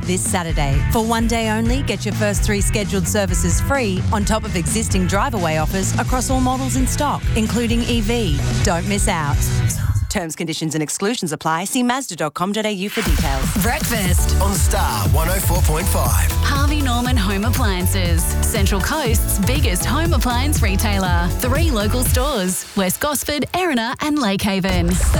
this Saturday. For one day only, get your first 3 scheduled services free on top of existing drive-away offers across all models in stock, including EV. Don't miss out. Terms, conditions and exclusions apply. See Mazda.com.au for details. Breakfast On Star 104.5. Harvey Norman Home Appliances, Central Coast's biggest home appliance retailer. 3 local stores, West Gosford, Erina and Lakehaven.